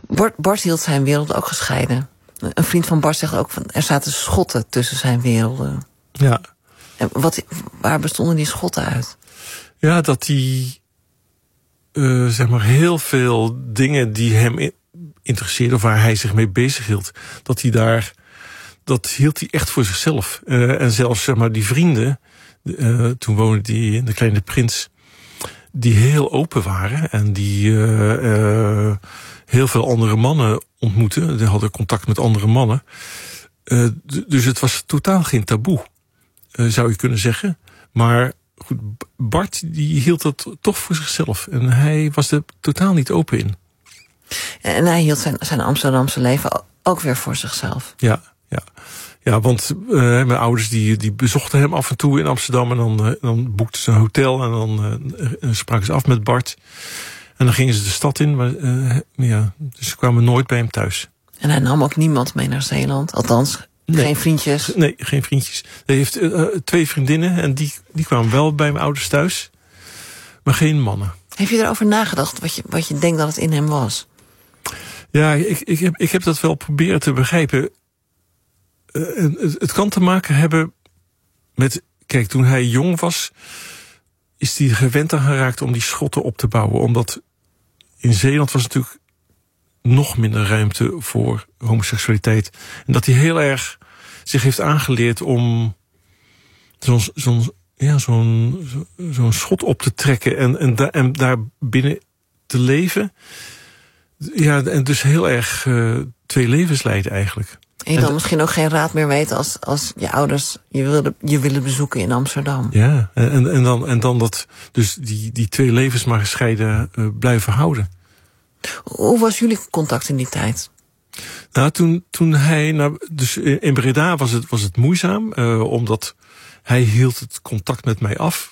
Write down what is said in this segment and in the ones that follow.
Bart hield zijn wereld ook gescheiden. Een vriend van Bart zegt ook van er zaten schotten tussen zijn werelden. Ja. En waar bestonden die schotten uit? Ja, dat hij zeg maar heel veel dingen die hem interesseerden of waar hij zich mee bezig hield, dat hield hij echt voor zichzelf. En zelfs zeg maar die vrienden, toen woonde die in De Kleine Prins, die heel open waren en die heel veel andere mannen ontmoetten. Die hadden contact met andere mannen. Dus het was totaal geen taboe, zou je kunnen zeggen. Maar goed, Bart die hield dat toch voor zichzelf. En hij was er totaal niet open in. En hij hield zijn Amsterdamse leven ook weer voor zichzelf. Ja, want mijn ouders die bezochten hem af en toe in Amsterdam. En dan boekten ze een hotel en dan spraken ze af met Bart. En dan gingen ze de stad in. Maar, dus ze kwamen nooit bij hem thuis. En hij nam ook niemand mee naar Zeeland? Althans, nee. Geen vriendjes? Nee, geen vriendjes. Hij heeft 2 vriendinnen en die kwamen wel bij mijn ouders thuis. Maar geen mannen. Heb je erover nagedacht wat je denkt dat het in hem was? Ja, ik heb dat wel proberen te begrijpen. Het kan te maken hebben met... Kijk, toen hij jong was, is hij gewend aan geraakt om die schotten op te bouwen. Omdat in Zeeland was natuurlijk nog minder ruimte voor homoseksualiteit. En dat hij heel erg zich heeft aangeleerd om zo'n schot op te trekken en daar binnen te leven. Ja, en dus heel erg 2 levens leiden eigenlijk. En je dan misschien ook geen raad meer weten als je ouders je willen bezoeken in Amsterdam. Ja, en dan dat dus die 2 levens maar gescheiden blijven houden. Hoe was jullie contact in die tijd? Nou, toen hij... dus in Breda was het moeizaam, omdat hij hield het contact met mij af.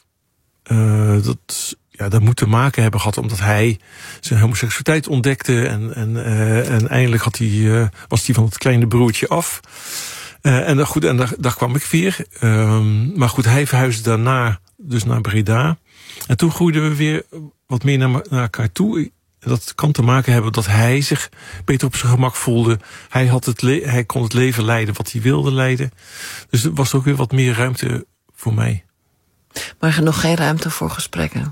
Dat moet te maken hebben gehad omdat hij zijn homoseksualiteit ontdekte. En eindelijk was hij van het kleine broertje af. Daar kwam ik weer. Maar goed, hij verhuisde daarna dus naar Breda. En toen groeiden we weer wat meer naar elkaar toe. Dat kan te maken hebben dat hij zich beter op zijn gemak voelde. Hij kon het leven leiden wat hij wilde leiden. Dus er was ook weer wat meer ruimte voor mij. Maar nog geen ruimte voor gesprekken?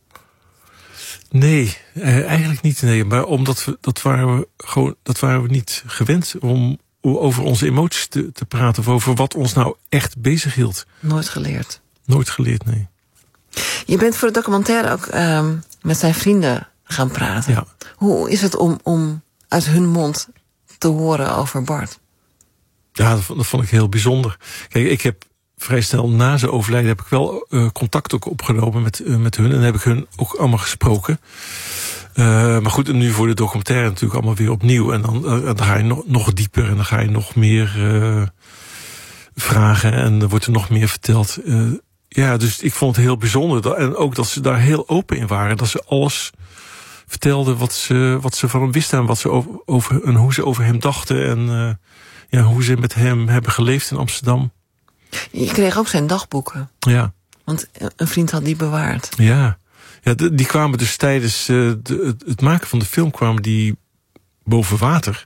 Nee, eigenlijk niet. Nee, maar omdat dat waren we niet gewend om over onze emoties te praten. Of over wat ons nou echt bezig hield. Nooit geleerd? Nooit geleerd, nee. Je bent voor de documentaire ook met zijn vrienden gaan praten. Ja. Hoe is het om uit hun mond te horen over Bart? Ja, dat vond ik heel bijzonder. Kijk, ik heb vrij snel na zijn overlijden heb ik wel contact ook opgenomen met hun. En heb ik hun ook allemaal gesproken. Maar goed, en nu voor de documentaire natuurlijk allemaal weer opnieuw. En dan ga je nog dieper en dan ga je nog meer vragen. En er wordt er nog meer verteld. Ja, dus ik vond het heel bijzonder. En ook dat ze daar heel open in waren. Dat ze alles vertelden wat ze van hem wisten. En hoe ze over hem dachten. En hoe ze met hem hebben geleefd in Amsterdam. Je kreeg ook zijn dagboeken. Ja. Want een vriend had die bewaard. Ja, die kwamen dus tijdens het maken van de film kwamen die boven water.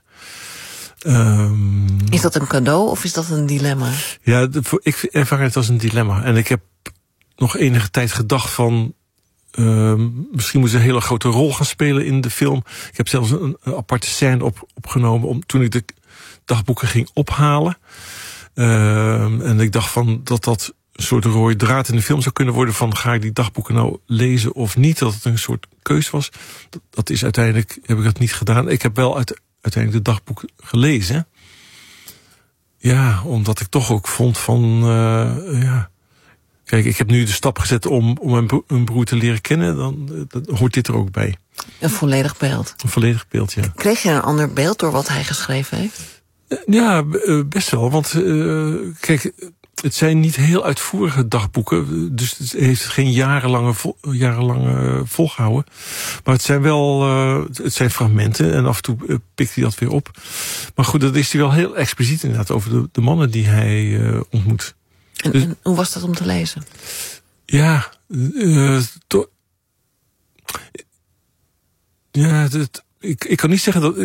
Is dat een cadeau of is dat een dilemma? Ja, ik ervaar het als een dilemma. En ik heb nog enige tijd gedacht van misschien moet ze een hele grote rol gaan spelen in de film. Ik heb zelfs een aparte scène opgenomen toen ik de dagboeken ging ophalen. En ik dacht van dat een soort rode draad in de film zou kunnen worden van ga ik die dagboeken nou lezen of niet. Dat het een soort keus was. Dat is uiteindelijk, heb ik dat niet gedaan. Ik heb wel uiteindelijk de dagboeken gelezen. Ja, omdat ik toch ook vond van kijk, ik heb nu de stap gezet om mijn broer te leren kennen. Dan hoort dit er ook bij. Een volledig beeld. Een volledig beeld, ja. Kreeg je een ander beeld door wat hij geschreven heeft? Ja, best wel. Want kijk, het zijn niet heel uitvoerige dagboeken. Dus het heeft geen jarenlange volgehouden. Maar het zijn wel het zijn fragmenten. En af en toe pikt hij dat weer op. Maar goed, dat is hij wel heel expliciet inderdaad over de mannen die hij ontmoet. En hoe was dat om te lezen? Ja, ik kan niet zeggen dat